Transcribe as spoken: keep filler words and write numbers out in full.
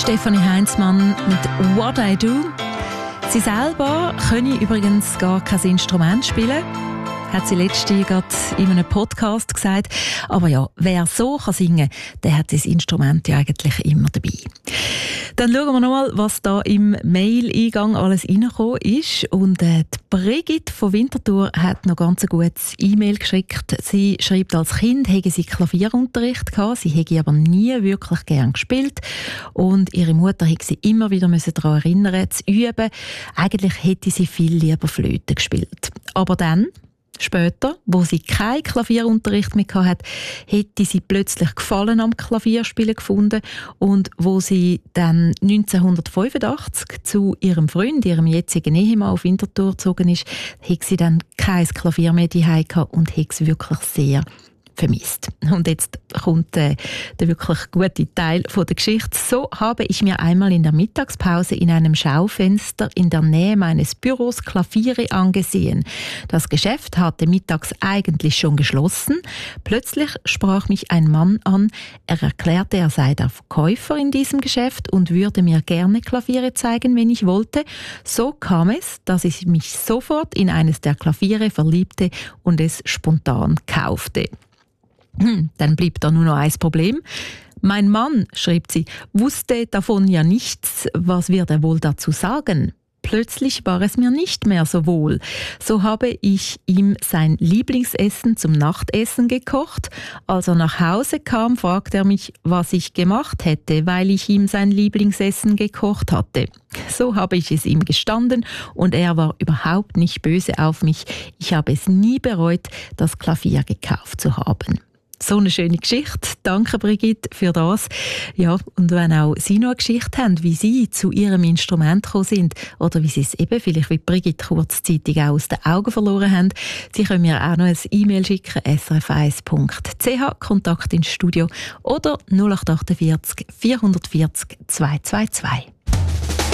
Stefanie Heinzmann mit «What I Do». Sie selber können übrigens gar kein Instrument spielen, hat sie letztens gerade in einem Podcast gesagt. Aber ja, wer so kann singen kann, der hat das Instrument ja eigentlich immer dabei. Dann schauen wir nochmal, was da im Mail-Eingang alles reingekommen ist. Und äh, die Brigitte von Winterthur hat noch ganz ein gutes E-Mail geschickt. Sie schreibt, als Kind hätte sie Klavierunterricht gehabt, sie hätte aber nie wirklich gern gespielt. Und ihre Mutter hätte sie immer wieder daran erinnern, zu üben. Eigentlich hätte sie viel lieber Flöte gespielt. Aber dann, später, wo sie keinen Klavierunterricht mehr hatte, hätte sie plötzlich Gefallen am Klavierspielen gefunden. Und wo sie dann neunzehnhundertfünfundachtzig zu ihrem Freund, ihrem jetzigen Ehemann auf Winterthur gezogen ist, hat sie dann kein Klavier mehr zu Hause gehabt und hat es wirklich sehr vermisst. Und jetzt kommt äh, der wirklich gute Teil von der Geschichte. So habe ich mir einmal in der Mittagspause in einem Schaufenster in der Nähe meines Büros Klaviere angesehen. Das Geschäft hatte mittags eigentlich schon geschlossen. Plötzlich sprach mich ein Mann an. Er erklärte, er sei der Verkäufer in diesem Geschäft und würde mir gerne Klaviere zeigen, wenn ich wollte. So kam es, dass ich mich sofort in eines der Klaviere verliebte und es spontan kaufte. Hm, dann blieb da nur noch ein Problem. Mein Mann, schrieb sie, wusste davon ja nichts. Was wird er wohl dazu sagen? Plötzlich war es mir nicht mehr so wohl. So habe ich ihm sein Lieblingsessen zum Nachtessen gekocht. Als er nach Hause kam, fragte er mich, was ich gemacht hätte, weil ich ihm sein Lieblingsessen gekocht hatte. So habe ich es ihm gestanden und er war überhaupt nicht böse auf mich. Ich habe es nie bereut, das Klavier gekauft zu haben. So eine schöne Geschichte. Danke, Brigitte, für das. Ja, und wenn auch Sie noch eine Geschichte haben, wie Sie zu Ihrem Instrument gekommen sind oder wie Sie es eben vielleicht wie Brigitte kurzzeitig auch aus den Augen verloren haben, Sie können mir auch noch ein E-Mail schicken, s r f eins punkt c h, Kontakt ins Studio oder null acht acht vier vier vier null zwei zwei zwei.